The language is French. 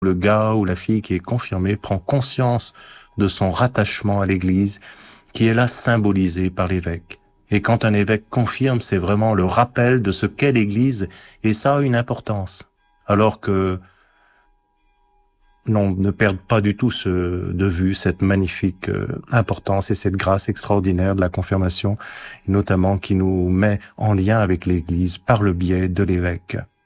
le gars ou la fille qui est confirmé prend conscience de son rattachement à l'Église, qui est là symbolisé par l'évêque. Et quand un évêque confirme, c'est vraiment le rappel de ce qu'est l'Église, et ça a une importance. Alors que non, ne perdent pas du tout de vue cette magnifique importance et cette grâce extraordinaire de la confirmation, et notamment qui nous met en lien avec l'Église par le biais de l'évêque.